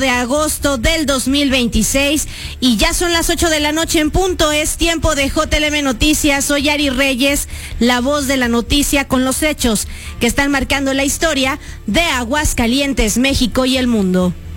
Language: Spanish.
de agosto del 2026 y ya son las 8 de la noche en punto. Es tiempo de JLM Noticias. Soy Ari Reyes, la voz de la noticia con los hechos que están marcando la historia de Aguascalientes, México y el mundo.